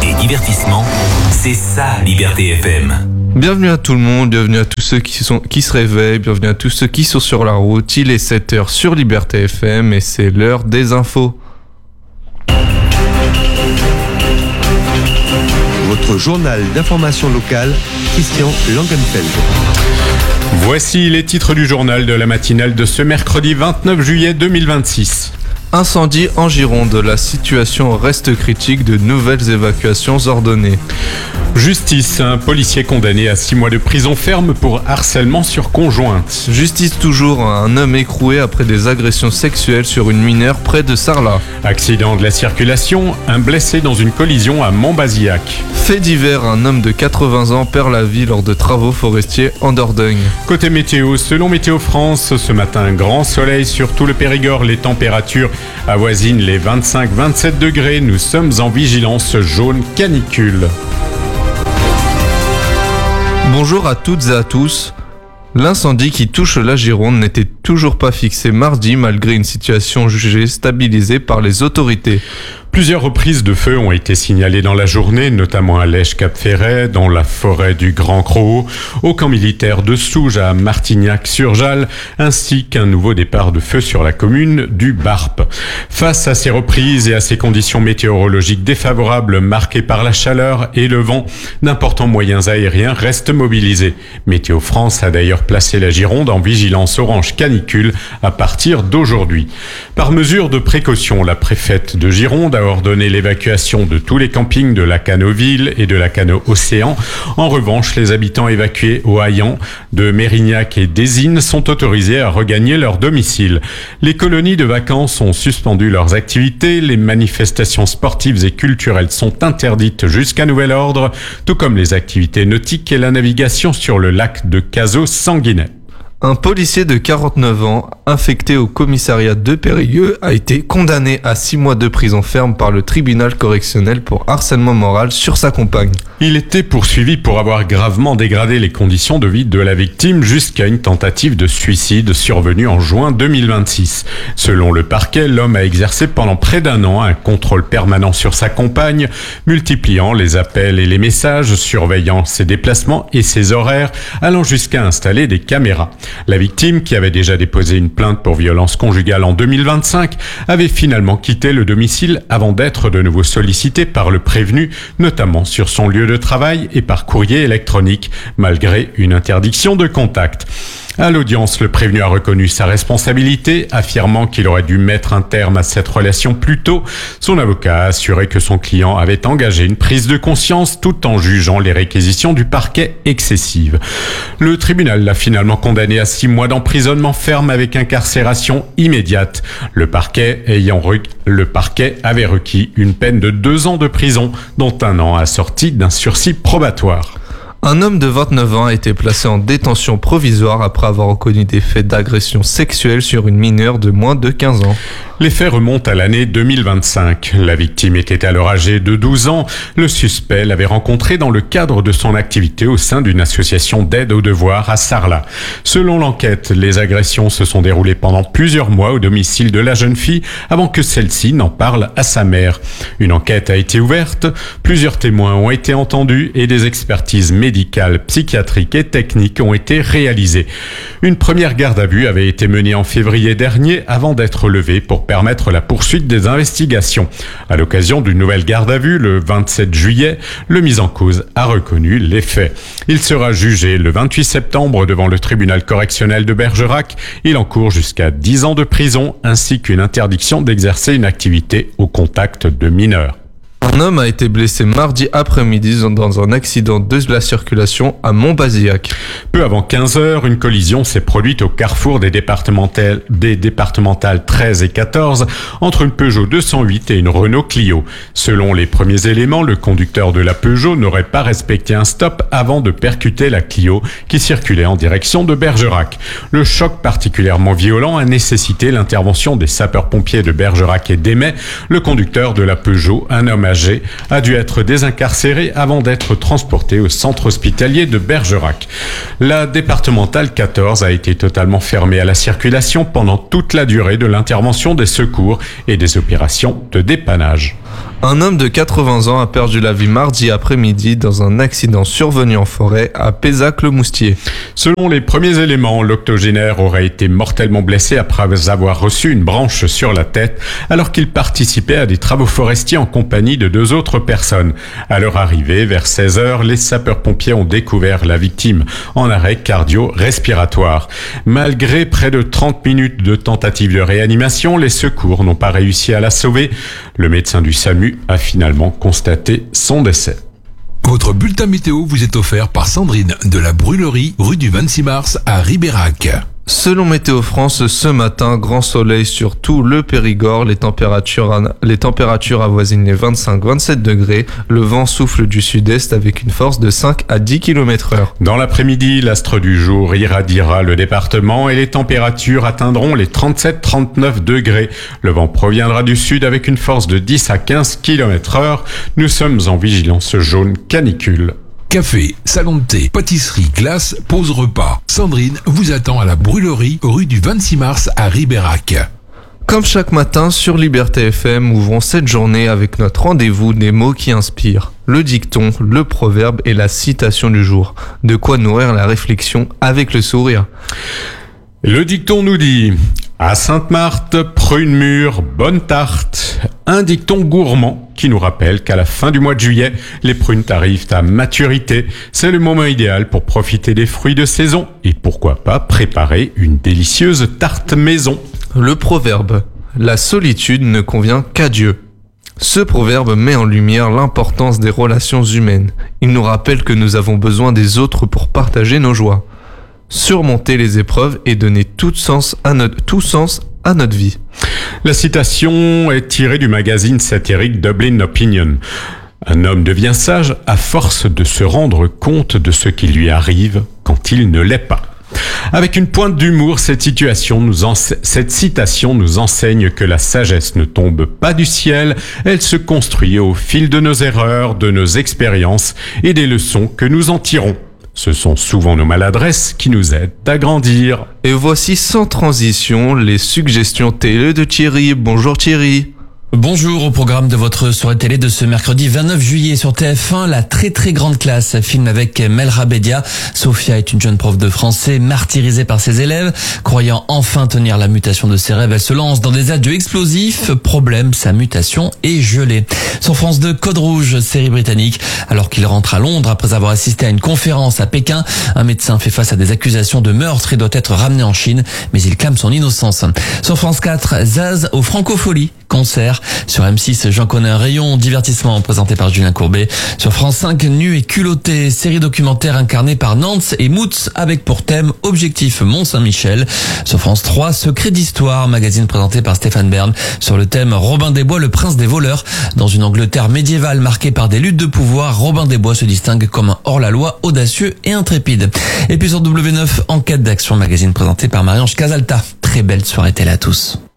et divertissement, c'est ça Liberté FM. Bienvenue à tout le monde, bienvenue à tous ceux qui se réveillent, bienvenue à tous ceux qui sont sur la route. Il est 7h sur Liberté FM et c'est l'heure des infos. Votre journal d'information locale, Christian Langenfeld. Voici les titres du journal de la matinale de ce mercredi 29 juillet 2026. Incendie en Gironde, la situation reste critique, de nouvelles évacuations ordonnées. Justice, un policier condamné à 6 mois de prison ferme pour harcèlement sur conjointe. Justice toujours, un homme écroué après des agressions sexuelles sur une mineure près de Sarlat. Accident de la circulation, un blessé dans une collision à Montbazillac. Fait divers, un homme de 80 ans perd la vie lors de travaux forestiers en Dordogne. Côté météo, selon Météo France, ce matin, grand soleil sur tout le Périgord, les températures avoisinent les 25-27 degrés. Nous sommes en vigilance jaune canicule. Bonjour à toutes et à tous. L'incendie qui touche la Gironde n'était toujours pas fixé mardi malgré une situation jugée stabilisée par les autorités. Plusieurs reprises de feu ont été signalées dans la journée, notamment à Lèche-Cap-Ferret, dans la forêt du Grand Croc, au camp militaire de Souges à Martignac-sur-Jalles, ainsi qu'un nouveau départ de feu sur la commune du Barp. Face à ces reprises et à ces conditions météorologiques défavorables marquées par la chaleur et le vent, d'importants moyens aériens restent mobilisés. Météo France a d'ailleurs placé la Gironde en vigilance orange canicule à partir d'aujourd'hui. Par mesure de précaution, la préfète de Gironde a ordonné l'évacuation de tous les campings de Lacanau-Ville et de Lacanau-Océan. En revanche, les habitants évacués au Haillan, de Mérignac et d'Ésine sont autorisés à regagner leur domicile. Les colonies de vacances ont suspendu leurs activités, les manifestations sportives et culturelles sont interdites jusqu'à nouvel ordre, tout comme les activités nautiques et la navigation sur le lac de Cazaux-Sanguinet. Un policier de 49 ans, affecté au commissariat de Périgueux, a été condamné à 6 mois de prison ferme par le tribunal correctionnel pour harcèlement moral sur sa compagne. Il était poursuivi pour avoir gravement dégradé les conditions de vie de la victime jusqu'à une tentative de suicide survenue en juin 2026. Selon le parquet, l'homme a exercé pendant près d'un an un contrôle permanent sur sa compagne, multipliant les appels et les messages, surveillant ses déplacements et ses horaires, allant jusqu'à installer des caméras. La victime, qui avait déjà déposé une plainte pour violence conjugale en 2025, avait finalement quitté le domicile avant d'être de nouveau sollicitée par le prévenu, notamment sur son lieu de travail et par courrier électronique, malgré une interdiction de contact. À l'audience, le prévenu a reconnu sa responsabilité, affirmant qu'il aurait dû mettre un terme à cette relation plus tôt. Son avocat a assuré que son client avait engagé une prise de conscience tout en jugeant les réquisitions du parquet excessives. Le tribunal l'a finalement condamné à 6 mois d'emprisonnement ferme avec incarcération immédiate. Le parquet avait requis une peine de 2 ans de prison, dont 1 an assorti d'un sursis probatoire. Un homme de 29 ans a été placé en détention provisoire après avoir reconnu des faits d'agression sexuelle sur une mineure de moins de 15 ans. Les faits remontent à l'année 2025. La victime était alors âgée de 12 ans. Le suspect l'avait rencontrée dans le cadre de son activité au sein d'une association d'aide aux devoirs à Sarlat. Selon l'enquête, les agressions se sont déroulées pendant plusieurs mois au domicile de la jeune fille avant que celle-ci n'en parle à sa mère. Une enquête a été ouverte, plusieurs témoins ont été entendus et des expertises médicales, psychiatriques et techniques ont été réalisées. Une première garde à vue avait été menée en février dernier avant d'être levée pour permettre la poursuite des investigations. À l'occasion d'une nouvelle garde à vue, le 27 juillet, le mis en cause a reconnu les faits. Il sera jugé le 28 septembre devant le tribunal correctionnel de Bergerac. Il encourt jusqu'à 10 ans de prison ainsi qu'une interdiction d'exercer une activité au contact de mineurs. Un homme a été blessé mardi après-midi dans un accident de la circulation à Montbazillac. Peu avant 15h, une collision s'est produite au carrefour des départementales 13 et 14 entre une Peugeot 208 et une Renault Clio. Selon les premiers éléments, le conducteur de la Peugeot n'aurait pas respecté un stop avant de percuter la Clio qui circulait en direction de Bergerac. Le choc particulièrement violent a nécessité l'intervention des sapeurs-pompiers de Bergerac et d'Eymet. Le conducteur de la Peugeot, un homme âgé âgé, a dû être désincarcéré avant d'être transporté au centre hospitalier de Bergerac. La départementale 14 a été totalement fermée à la circulation pendant toute la durée de l'intervention des secours et des opérations de dépannage. Un homme de 80 ans a perdu la vie mardi après-midi dans un accident survenu en forêt à Pézac-le-Moustier. Selon les premiers éléments, l'octogénaire aurait été mortellement blessé après avoir reçu une branche sur la tête alors qu'il participait à des travaux forestiers en compagnie de 2 autres personnes. À leur arrivée, vers 16h, les sapeurs-pompiers ont découvert la victime en arrêt cardio-respiratoire. Malgré près de 30 minutes de tentative de réanimation, les secours n'ont pas réussi à la sauver. Le médecin du SAMU a finalement constaté son décès. Votre bulletin météo vous est offert par Sandrine de la Brûlerie, rue du 26 mars à Ribérac. Selon Météo France, ce matin, grand soleil sur tout le Périgord, les températures avoisinent les 25-27 degrés, le vent souffle du sud-est avec une force de 5 à 10 km/h. Dans l'après-midi, l'astre du jour irradiera le département et les températures atteindront les 37-39 degrés. Le vent proviendra du sud avec une force de 10 à 15 km/h. Nous sommes en vigilance jaune canicule. Café, salon de thé, pâtisserie, glace, pause repas. Sandrine vous attend à la Brûlerie, rue du 26 mars à Ribérac. Comme chaque matin sur Liberté FM, ouvrons cette journée avec notre rendez-vous des mots qui inspirent. Le dicton, le proverbe et la citation du jour. De quoi nourrir la réflexion avec le sourire. Le dicton nous dit: à Sainte-Marthe, prune mûre, bonne tarte. Un dicton gourmand qui nous rappelle qu'à la fin du mois de juillet, les prunes arrivent à maturité. C'est le moment idéal pour profiter des fruits de saison et pourquoi pas préparer une délicieuse tarte maison. Le proverbe, la solitude ne convient qu'à Dieu. Ce proverbe met en lumière l'importance des relations humaines. Il nous rappelle que nous avons besoin des autres pour partager nos joies, surmonter les épreuves et donner tout sens à notre vie. La citation est tirée du magazine satirique Dublin Opinion. Un homme devient sage à force de se rendre compte de ce qui lui arrive quand il ne l'est pas. Avec une pointe d'humour, cette citation nous enseigne que la sagesse ne tombe pas du ciel, elle se construit au fil de nos erreurs, de nos expériences et des leçons que nous en tirons. Ce sont souvent nos maladresses qui nous aident à grandir. Et voici sans transition les suggestions télé de Thierry. Bonjour Thierry. Bonjour, au programme de votre soirée télé de ce mercredi 29 juillet sur TF1, La très très grande classe, film avec Melra Bedia. Sophia est une jeune prof de français martyrisée par ses élèves. Croyant enfin tenir la mutation de ses rêves, elle se lance dans des adieux explosifs. Problème, sa mutation est gelée. Sur France 2, Code Rouge, série britannique. Alors qu'il rentre à Londres après avoir assisté à une conférence à Pékin, un médecin fait face à des accusations de meurtre et doit être ramené en Chine, mais il clame son innocence. Sur France 4, Zaz aux Francopholies, concert. Sur M6, J'en connais un rayon, divertissement présenté par Julien Courbet. Sur France 5, Nu et culotté, série documentaire incarnée par Nance et Moutz avec pour thème Objectif Mont-Saint-Michel. Sur France 3, Secret d'histoire, magazine présenté par Stéphane Bern sur le thème Robin des Bois, le prince des voleurs. Dans une Angleterre médiévale marquée par des luttes de pouvoir, Robin des Bois se distingue comme un hors-la-loi audacieux et intrépide. Et puis sur W9, Enquête d'action, magazine présenté par Marie-Ange Casalta. Très belle soirée télé à tous.